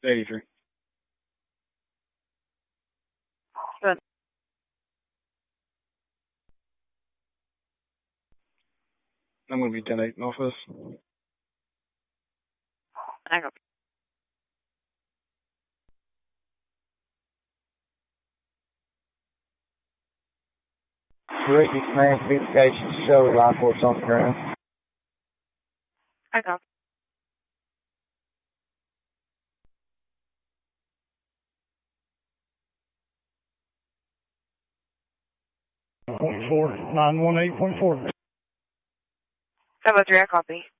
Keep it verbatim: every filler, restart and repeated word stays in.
eighty-three. Good. I'm going to be ten eight in office. I go. Ricky Command communications show line force on the ground. I go. Point four nine one eight point four. Seven three, I copy.